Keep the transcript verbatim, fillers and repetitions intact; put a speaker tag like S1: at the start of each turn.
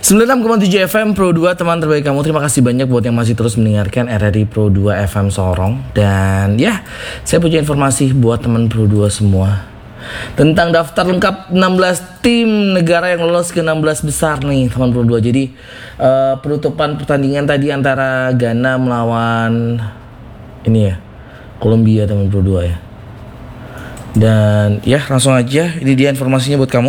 S1: sembilan puluh enam koma tujuh F M Pro dua, teman terbaik kamu. Terima kasih banyak buat yang masih terus mendengarkan R R I Pro dua F M Sorong. Dan ya, saya punya informasi buat teman Pro dua semua tentang daftar lengkap enam belas tim negara yang lolos ke enam belas besar nih teman Pro dua. Jadi uh, penutupan pertandingan tadi antara Ghana melawan ini ya, Kolombia teman Pro dua ya. Dan ya langsung aja, ini dia informasinya buat kamu.